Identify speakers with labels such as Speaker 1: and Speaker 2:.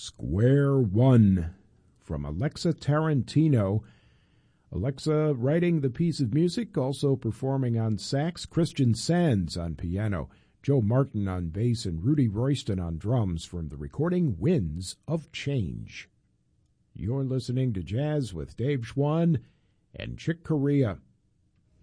Speaker 1: Square One from Alexa Tarantino. Alexa writing the piece of music, also performing on sax, Christian Sands on piano, Joe Martin on bass, and Rudy Royston on drums from the recording Winds of Change. You're listening to Jazz with Dave Schwann and Chick Corea.